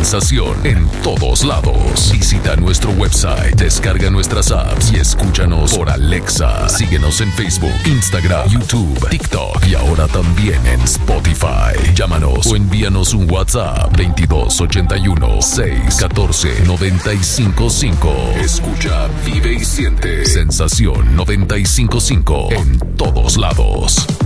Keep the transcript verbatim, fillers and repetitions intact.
sensación en todos lados. Visita nuestro website, descarga nuestras apps y escúchanos por Alexa. Síguenos en Facebook, Instagram, YouTube, TikTok y ahora también en Spotify. Llámanos o envíanos un WhatsApp veintidós ochenta y uno, seis catorce, noventa y cinco cinco. Escucha, vive y siente Sensación noventa y cinco punto cinco en todos lados.